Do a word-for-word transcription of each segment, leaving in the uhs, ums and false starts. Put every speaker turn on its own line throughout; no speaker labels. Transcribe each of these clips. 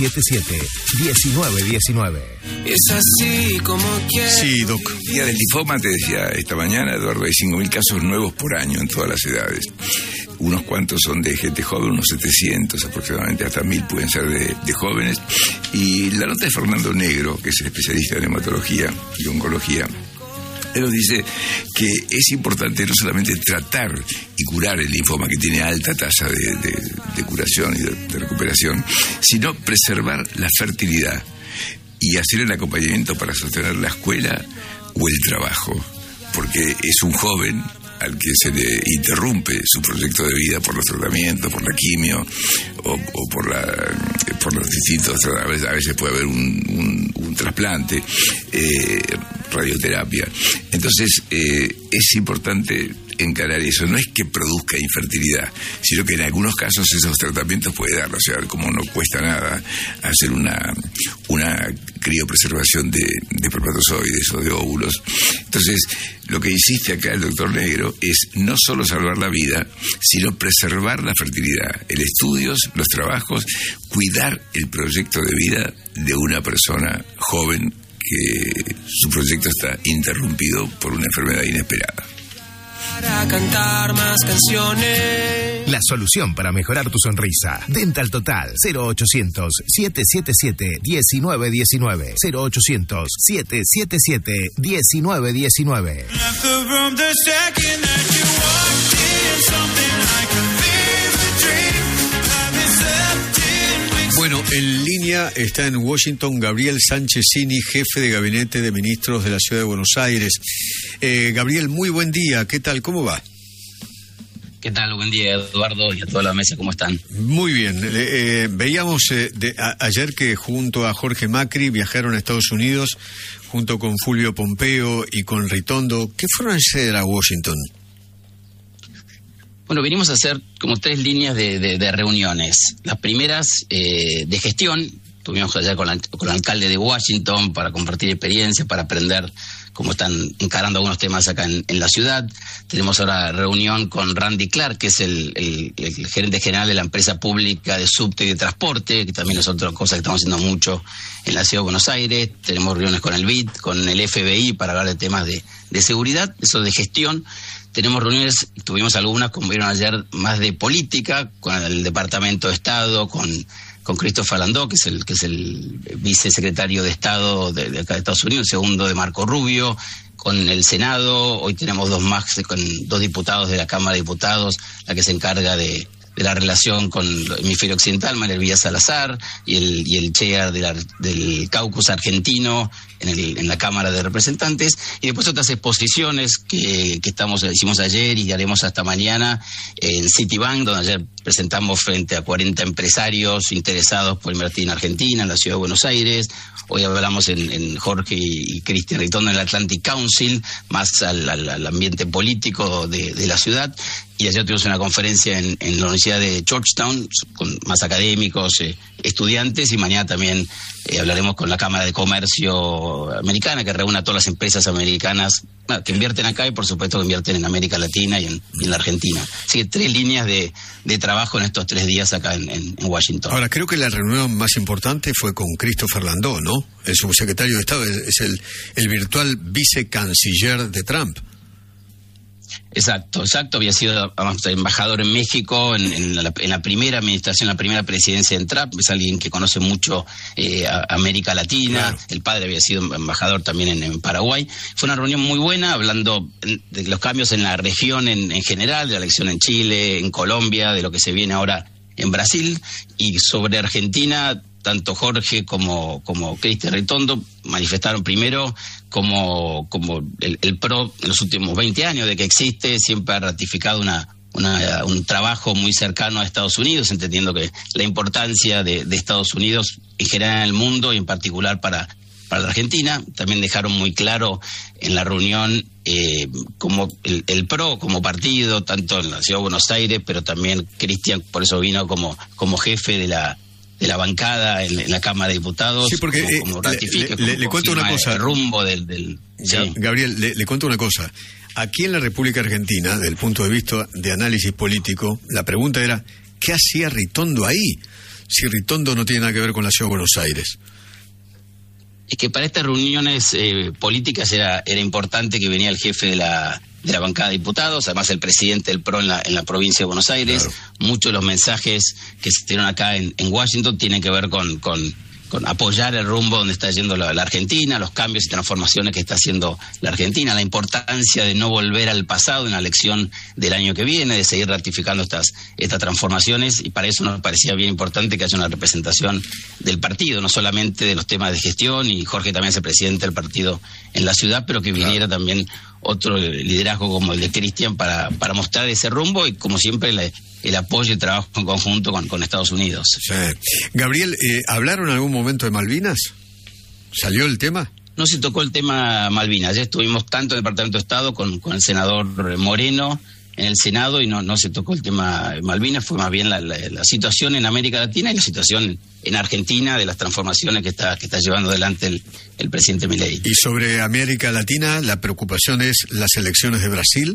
siete siete, uno nueve uno nueve.
Es así como quiero.
Sí, Doc. El día del linfoma, te decía esta mañana, Eduardo, hay cinco mil casos nuevos por año en todas las edades. Unos cuantos son de gente joven, unos setecientos aproximadamente, hasta mil pueden ser de, de jóvenes. Y la nota de Fernando Negro, que es el especialista en hematología y oncología, él nos dice que es importante no solamente tratar y curar el linfoma, que tiene alta tasa de, de, de curación y de, de recuperación, sino preservar la fertilidad y hacer el acompañamiento para sostener la escuela o el trabajo, porque es un joven al que se le interrumpe su proyecto de vida por los tratamientos, por la quimio o, o por la por los distintos, a veces, a veces puede haber un, un, un trasplante, eh, radioterapia. Entonces eh, es importante encarar eso. No es que produzca infertilidad, sino que en algunos casos esos tratamientos puede darlo. O sea, como no cuesta nada hacer una una criopreservación de, de espermatozoides o de óvulos. Entonces, lo que insiste acá el doctor Negro es no solo salvar la vida, sino preservar la fertilidad, el estudios, los trabajos, cuidar el proyecto de vida de una persona joven que su proyecto está interrumpido por una enfermedad inesperada.
Para cantar más canciones.
La solución para mejorar tu sonrisa. Dental Total. Cero ochocientos, siete siete siete, uno nueve uno nueve. Cero ochocientos, siete siete siete, uno nueve uno nueve.
Bueno, en línea está en Washington Gabriel Sanchezini, jefe de gabinete de ministros de la Ciudad de Buenos Aires. Eh, Gabriel, muy buen día. ¿Qué tal? ¿Cómo va?
¿Qué tal? Buen día, Eduardo, y a toda la mesa. ¿Cómo están?
Muy bien. Eh, eh, veíamos eh, de, a, ayer que junto a Jorge Macri viajaron a Estados Unidos, junto con Fulvio Pompeo y con Ritondo. ¿Qué fueron a hacer a Washington?
Bueno, venimos a hacer como tres líneas de, de, de reuniones. Las primeras eh, de gestión. Estuvimos allá con, la, con el alcalde de Washington para compartir experiencias, para aprender cómo están encarando algunos temas acá en, en la ciudad. Tenemos ahora reunión con Randy Clark, que es el, el, el gerente general de la empresa pública de subte y de transporte, que también es otra cosa que estamos haciendo mucho en la ciudad de Buenos Aires. Tenemos reuniones con el B I D, con el F B I para hablar de temas de, de seguridad, eso de gestión. Tenemos reuniones, tuvimos algunas, como vieron ayer, más de política, con el Departamento de Estado, con, con Christopher Landau, que es el que es el vicesecretario de Estado de, de acá de Estados Unidos, segundo de Marco Rubio, con el Senado. Hoy tenemos dos más, con dos diputados de la Cámara de Diputados, la que se encarga de, de la relación con el hemisferio occidental, María Elvira Salazar, y el, y el chair de la, del caucus argentino en, el, en la Cámara de Representantes, y después otras exposiciones que, que estamos hicimos ayer y haremos hasta mañana en Citibank, donde ayer presentamos frente a cuarenta empresarios interesados por invertir en Argentina, en la ciudad de Buenos Aires. Hoy hablamos en, en Jorge y Cristian Ritondo en el Atlantic Council, más al, al, al ambiente político de, de la ciudad. Y ayer tuvimos una conferencia en, en la Universidad de Georgetown con más académicos, eh, estudiantes, y mañana también eh, hablaremos con la Cámara de Comercio Americana, que reúne a todas las empresas americanas bueno, que invierten acá y por supuesto que invierten en América Latina y en, y en la Argentina. Así que tres líneas de, de trabajo en estos tres días acá en, en, en Washington.
Ahora, creo que la reunión más importante fue con Christopher Landau, ¿no? El subsecretario de Estado, es, es el, el virtual vicecanciller de Trump.
Exacto, exacto. Había sido embajador en México en, en, la, en la primera administración, la primera presidencia de Trump. Es alguien que conoce mucho eh, a América Latina. Claro. El padre había sido embajador también en, en Paraguay. Fue una reunión muy buena, hablando de los cambios en la región en, en general, de la elección en Chile, en Colombia, de lo que se viene ahora en Brasil. Y sobre Argentina, tanto Jorge como, como Cristian Ritondo manifestaron primero como, como el, el P R O en los últimos veinte años de que existe, siempre ha ratificado una, una, un trabajo muy cercano a Estados Unidos, entendiendo que la importancia de, de Estados Unidos en general en el mundo y en particular para, para la Argentina. También dejaron muy claro en la reunión eh, como el, el P R O como partido, tanto en la Ciudad de Buenos Aires, pero también Cristian, por eso vino como, como jefe de la de la bancada en, en la Cámara de Diputados.
Sí, porque
como, como
eh,
ratifique,
le, le,
como
le cuento una cosa.
El rumbo del... del sí.
Gabriel, le, le cuento una cosa. Aquí en la República Argentina, desde el punto de vista de análisis político, la pregunta era, ¿qué hacía Ritondo ahí? O
si Ritondo no tiene nada que ver con la Ciudad de Buenos Aires?
Es que para estas reuniones eh, políticas era, era importante que venía el jefe de la, de la bancada de diputados, además el presidente del P R O en la, en la provincia de Buenos Aires. Claro. Muchos de los mensajes que se dieron acá en, en Washington tienen que ver con, con, con apoyar el rumbo donde está yendo la, la Argentina, los cambios y transformaciones que está haciendo la Argentina, la importancia de no volver al pasado en la elección del año que viene, de seguir ratificando estas, estas transformaciones, y para eso nos parecía bien importante que haya una representación del partido, no solamente de los temas de gestión, y Jorge también es el presidente del partido en la ciudad, pero que viniera claro. también otro liderazgo como el de Cristian para, para mostrar ese rumbo y, como siempre, la, el apoyo y el trabajo en conjunto con, con Estados Unidos.
Sí. Gabriel, eh, ¿hablaron en algún momento de Malvinas? ¿Salió el tema?
No se tocó el tema Malvinas. Ya estuvimos tanto en el Departamento de Estado con, con el senador Moreno en el Senado y no, no se tocó el tema Malvinas. Fue más bien la, la, la situación en América Latina y la situación en Argentina de las transformaciones que está, que está llevando adelante el, el presidente Milei.
Y sobre América Latina, la preocupación es las elecciones de Brasil.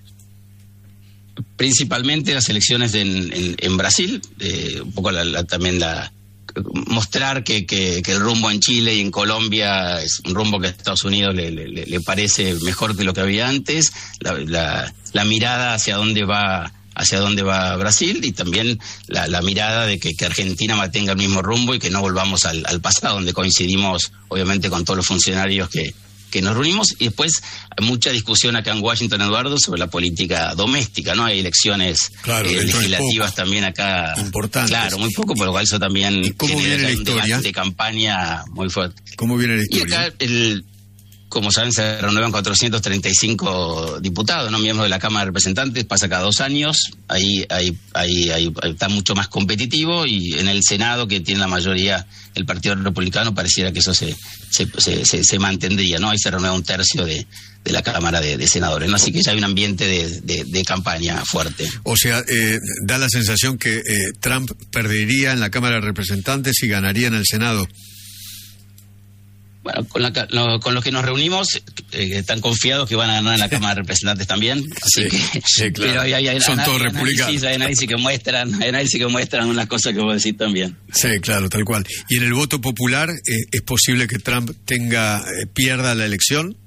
Principalmente las elecciones de en, en, en Brasil, eh, un poco la, la, también la mostrar que, que, que el rumbo en Chile y en Colombia es un rumbo que a Estados Unidos le, le, le parece mejor que lo que había antes, la, la, la mirada hacia dónde va hacia dónde va Brasil, y también la, la mirada de que, que Argentina mantenga el mismo rumbo y que no volvamos al, al pasado, donde coincidimos obviamente con todos los funcionarios que que nos reunimos. Y después hay mucha discusión acá en Washington, Eduardo, sobre la política doméstica, ¿no? Hay elecciones
claro,
eh, legislativas también acá.
Importantes.
Claro, muy poco, por lo cual eso también
¿Y cómo viene la historia?
De campaña muy fuerte.
¿Cómo viene la historia?
Y acá, el, como saben, se renuevan cuatrocientos treinta y cinco diputados, no miembros de la Cámara de Representantes, pasa cada dos años, ahí, ahí, ahí, ahí, ahí está mucho más competitivo, y en el Senado, que tiene la mayoría el Partido Republicano, pareciera que eso se, se, se, se, se mantendría, ¿no? Ahí se renueva un tercio de, de la Cámara de, de Senadores, ¿no? Así que ya hay un ambiente de, de, de campaña fuerte.
O sea, eh, da la sensación que eh, Trump perdería en la Cámara de Representantes y ganaría en el Senado.
Bueno, con, la, lo, con los que nos reunimos eh, están confiados que van a ganar en la Cámara de Representantes también, así
sí,
que
sí, claro.
Pero hay, hay, hay,
son
hay,
todos
hay
republicanos.
Análisis, hay análisis que muestran, hay análisis que muestran unas cosas que vos decís también.
Sí, claro, tal cual. Y en el voto popular, eh, ¿es posible que Trump tenga eh, pierda la elección?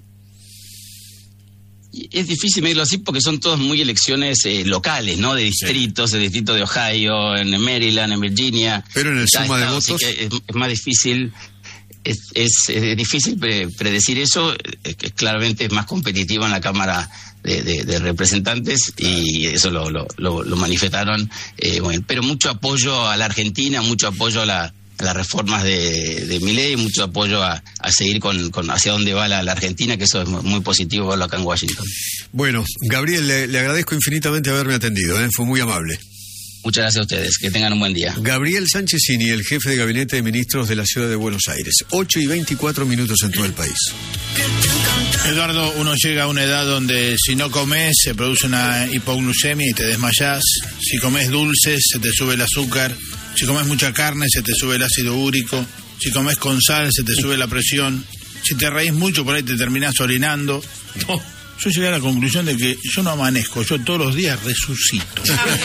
Es difícil medirlo así porque son todas muy elecciones eh, locales, ¿no? De distritos, sí. El distrito de Ohio, en Maryland, en Virginia.
Pero en el suma
estado,
de votos
es, es más difícil. Es, es, es difícil pre- predecir eso, es que claramente es más competitivo en la Cámara de, de, de Representantes, y eso lo, lo, lo, lo manifestaron, eh, bueno, pero mucho apoyo a la Argentina, mucho apoyo a, la, a las reformas de, de Milei, mucho apoyo a, a seguir con, con hacia dónde va la, la Argentina, que eso es muy positivo verlo acá en Washington.
Bueno, Gabriel, le, le agradezco infinitamente haberme atendido, ¿eh? Fue muy amable.
Muchas gracias a ustedes, que tengan un buen día.
Gabriel Sánchezini, el jefe de Gabinete de Ministros de la Ciudad de Buenos Aires. ocho y veinticuatro minutos en todo el país.
Eduardo, uno llega a una edad donde si no comes se produce una hipoglucemia y te desmayás. Si comes dulces se te sube el azúcar. Si comes mucha carne se te sube el ácido úrico. Si comes con sal se te sube la presión. Si te reís mucho por ahí te terminás orinando. Oh. Yo llegué a la conclusión de que yo no amanezco, yo todos los días resucito.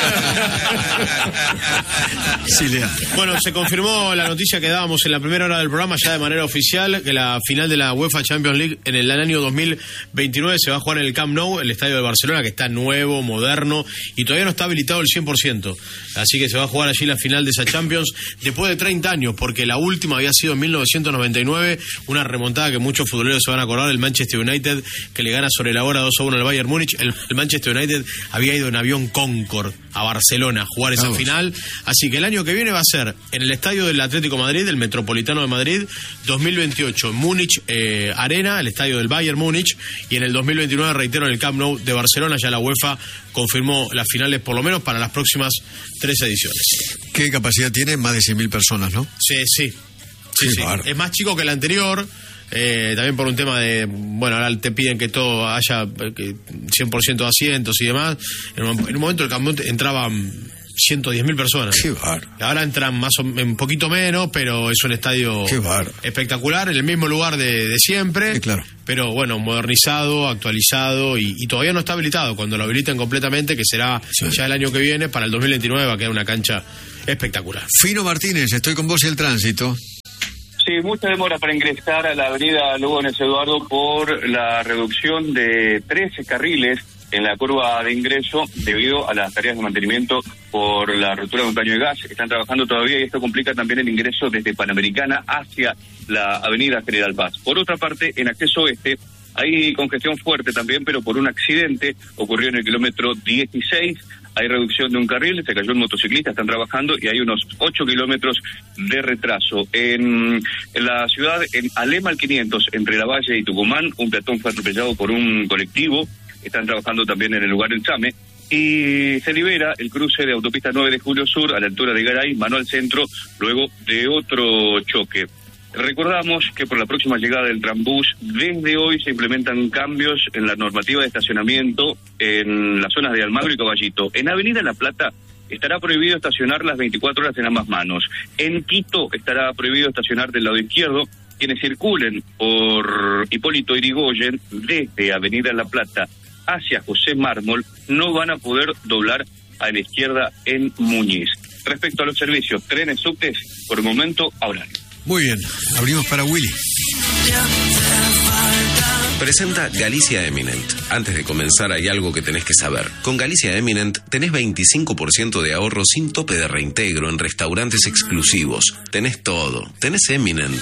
Sí, Lea.
Bueno, se confirmó la noticia que dábamos en la primera hora del programa, ya de manera oficial, que la final de la UEFA Champions League en el año dos mil veintinueve se va a jugar en el Camp Nou, el estadio de Barcelona, que está nuevo, moderno, y todavía no está habilitado el cien por ciento. Así que se va a jugar allí la final de esa Champions después de treinta años, porque la última había sido en mil novecientos noventa y nueve, una remontada que muchos futboleros se van a acordar, el Manchester United, que le gana sobre la hora dos a uno al Bayern Múnich. El, el Manchester United había ido en avión Concorde a Barcelona a jugar esa Vamos. final, así que el año que viene va a ser en el estadio del Atlético Madrid, el Metropolitano de Madrid, dos mil veintiocho en Múnich eh, Arena, el estadio del Bayern Múnich, y en el dos mil veintinueve, reitero, en el Camp Nou de Barcelona. Ya la UEFA confirmó las finales por lo menos para las próximas tres ediciones.
¿Qué capacidad tiene? Más de cien mil personas, ¿no?
Sí, sí, sí, sí. Es más chico que el anterior. Eh, también por un tema de, bueno, ahora te piden que todo haya que cien por ciento de asientos y demás. En un, en un momento el Camp Nou entraban ciento diez mil personas.
Qué bar.
Ahora entran más o, un poquito menos, pero es un estadio espectacular, en el mismo lugar de, de siempre.
Sí, claro.
Pero bueno, modernizado, actualizado y, y todavía no está habilitado. Cuando lo habiliten completamente, que será sí. ya el año que viene, para el dos mil veintinueve va a quedar una cancha espectacular.
Fino Martínez, estoy con vos y el tránsito.
Sí, mucha demora para ingresar a la avenida Lugones, Eduardo, por la reducción de trece carriles en la curva de ingreso debido a las tareas de mantenimiento por la ruptura de un caño de gas. Están trabajando todavía y esto complica también el ingreso desde Panamericana hacia la avenida General Paz. Por otra parte, en acceso oeste hay congestión fuerte también, pero por un accidente ocurrió en el kilómetro dieciséis. Hay reducción de un carril, se cayó un motociclista, están trabajando y hay unos ocho kilómetros de retraso. En, en la ciudad, en Alema al quinientos, entre La Valle y Tucumán, un peatón fue atropellado por un colectivo, están trabajando también en el lugar del Chame, y se libera el cruce de autopista nueve de Julio Sur a la altura de Garay, mano al centro, luego de otro choque. Recordamos que por la próxima llegada del Trambús, desde hoy se implementan cambios en la normativa de estacionamiento en las zonas de Almagro y Caballito. En Avenida La Plata estará prohibido estacionar las veinticuatro horas en ambas manos. En Quito estará prohibido estacionar del lado izquierdo. Quienes circulen por Hipólito Yrigoyen desde Avenida La Plata hacia José Mármol no van a poder doblar a la izquierda en Muñiz. Respecto a los servicios, trenes, subtes, por el momento, ahora.
Muy bien, abrimos para Willy.
Presenta Galicia Eminent. Antes de comenzar hay algo que tenés que saber. Con Galicia Eminent tenés veinticinco por ciento de ahorro sin tope de reintegro en restaurantes exclusivos. Tenés todo. Tenés Eminent.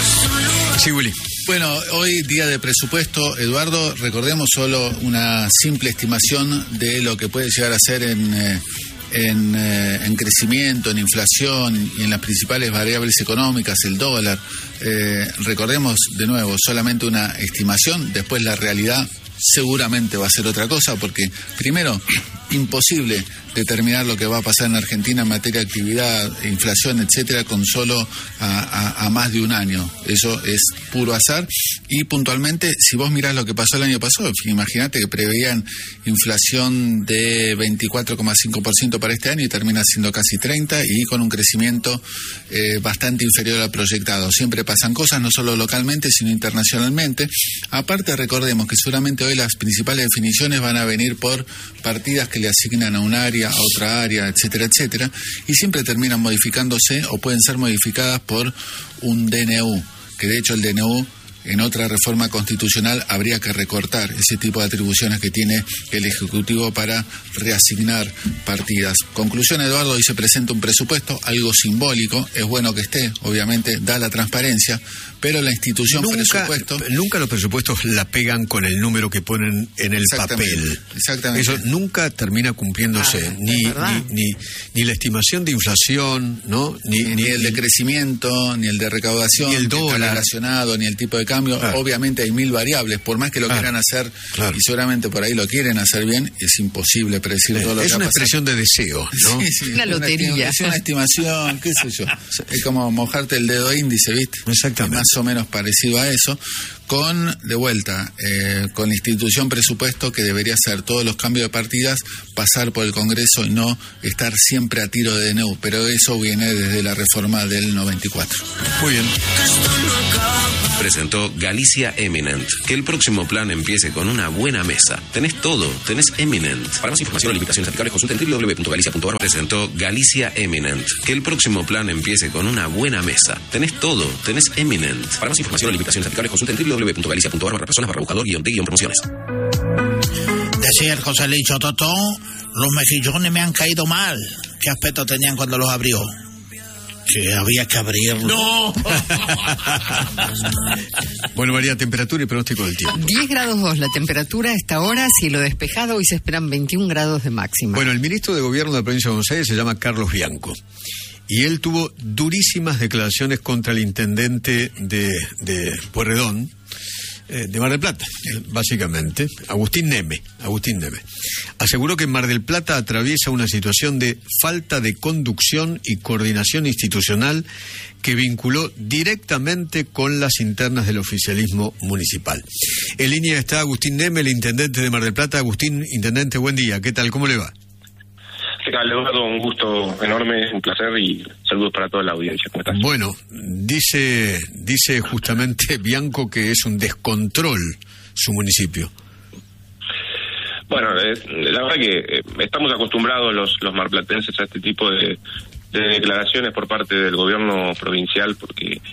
Sí, Willy.
Bueno, hoy día de presupuesto, Eduardo, recordemos solo una simple estimación de lo que puede llegar a ser en... Eh, En, eh, en crecimiento, en inflación y en las principales variables económicas, el dólar. Eh, recordemos de nuevo, solamente una estimación, después la realidad seguramente va a ser otra cosa, porque primero, imposible determinar lo que va a pasar en Argentina en materia de actividad, inflación, etcétera, con solo a, a, a más de un año. Eso es puro azar. Y puntualmente, si vos mirás lo que pasó el año pasado, imagínate que preveían inflación de veinticuatro coma cinco por ciento para este año y termina siendo casi treinta por ciento y con un crecimiento eh, bastante inferior al proyectado. Siempre pasan cosas, no solo localmente, sino internacionalmente. Aparte, recordemos que seguramente hoy las principales definiciones van a venir por partidas que le asignan a un área, a otra área, etcétera, etcétera, y siempre terminan modificándose o pueden ser modificadas por un D N U, que de hecho el D N U en otra reforma constitucional habría que recortar ese tipo de atribuciones que tiene el Ejecutivo para reasignar partidas. Conclusión, Eduardo, hoy se presenta un presupuesto, algo simbólico, es bueno que esté, obviamente da la transparencia, pero la institución
nunca,
presupuesto...
Nunca los presupuestos la pegan con el número que ponen en el
exactamente,
papel.
Exactamente.
Eso nunca termina cumpliéndose, ah, ni, ni, ni, ni la estimación de inflación, ¿no? Ni,
ni,
ni
el de crecimiento, ni el de recaudación,
ni el dólar
ni el relacionado, ni el tipo de cambio. Claro. Obviamente hay mil variables, por más que lo claro. quieran hacer, claro. y seguramente por ahí lo quieren hacer bien, es imposible predecir sí. todo lo
es
que va a pasar.
Es una expresión de deseo, ¿no?
Sí, sí,
una lotería.
Es una estimación, qué sé yo. Es como mojarte el dedo índice, ¿viste?
Exactamente.
Es más o menos parecido a eso, con, de vuelta, eh, con la institución presupuesto que debería hacer todos los cambios de partidas, pasar por el Congreso y no estar siempre a tiro de D N U, pero eso viene desde la reforma del noventa y cuatro.
Muy bien.
Presentó Galicia Eminent. Que el próximo plan empiece con una buena mesa. Tenés todo, tenés Eminent. Para más información o limitaciones aplicables, consulta en w w w punto galicia punto org. Presentó Galicia Eminent. Que el próximo plan empiece con una buena mesa. Tenés todo, tenés Eminent. Para más información o limitaciones aplicables, consulta en w w w punto galicia punto org barra personas barra buscador guión t guión promociones.
Decía el José Licho Totó, los mejillones me han caído mal. ¿Qué aspecto tenían cuando los abrió? Que había que abrirlo.
¡No!
Bueno, María, temperatura y pronóstico del tiempo.
diez grados dos la temperatura a esta hora, cielo despejado y se esperan veintiún grados de máxima.
Bueno, el ministro de Gobierno de la provincia de Buenos Aires se llama Carlos Bianco. Y él tuvo durísimas declaraciones contra el intendente de, de Pueyrredón, eh, de Mar del Plata, eh, básicamente, Agustín Neme, Agustín Neme. Aseguró que Mar del Plata atraviesa una situación de falta de conducción y coordinación institucional que vinculó directamente con las internas del oficialismo municipal. En línea está Agustín Neme, el intendente de Mar del Plata. Agustín, intendente, buen día. ¿Qué tal? ¿Cómo le va?
¿Qué tal, Eduardo? Un gusto enorme, un placer y saludos para toda la audiencia. ¿Cómo estás?
Bueno, dice, dice justamente Bianco que es un descontrol su municipio.
Bueno, eh, la verdad que eh, estamos acostumbrados los, los marplatenses a este tipo de, de declaraciones por parte del gobierno provincial, porque